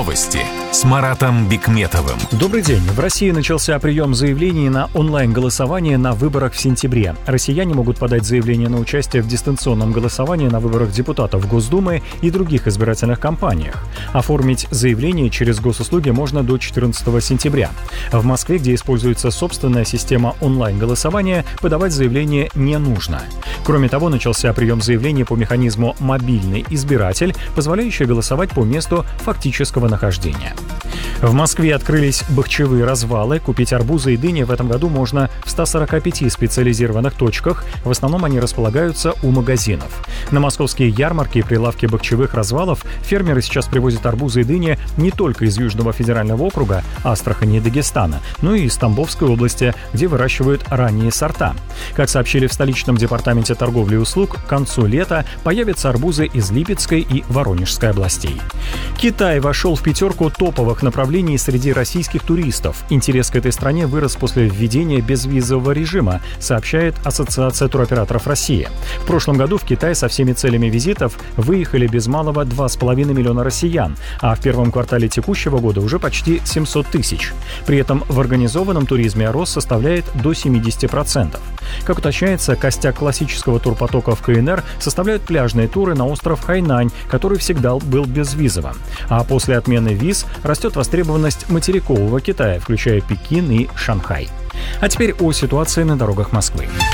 Новости с Маратом Бикметовым. Добрый день. В России начался прием заявлений на онлайн-голосование на выборах в сентябре. Россияне могут подать заявление на участие в дистанционном голосовании на выборах депутатов Госдумы и других избирательных кампаниях. Оформить заявление через госуслуги можно до 14 сентября. В Москве, где используется собственная система онлайн-голосования, подавать заявление не нужно. Кроме того, начался прием заявлений по механизму «Мобильный избиратель», позволяющий голосовать по месту фактического нахождения. В Москве открылись бахчевые развалы. Купить арбузы и дыни в этом году можно в 145 специализированных точках. В основном они располагаются у магазинов. На московские ярмарки и прилавки бахчевых развалов фермеры сейчас привозят арбузы и дыни не только из Южного федерального округа, Астрахани и Дагестана, но и из Тамбовской области, где выращивают ранние сорта. Как сообщили в столичном департаменте торговли и услуг, к концу лета появятся арбузы из Липецкой и Воронежской областей. Китай вошел в пятерку топовых направлений среди российских туристов. Интерес к этой стране вырос после введения безвизового режима, сообщает Ассоциация туроператоров России. В прошлом году в Китай со всеми целями визитов выехали без малого 2,5 миллиона россиян, а в первом квартале текущего года уже почти 700 тысяч. При этом в организованном туризме рост составляет до 70%. Как уточняется, костяк классического турпотока в КНР составляют пляжные туры на остров Хайнань, который всегда был безвизовым. А после отмены виз растет востребованность материкового Китая, включая Пекин и Шанхай. А теперь о ситуации на дорогах Москвы.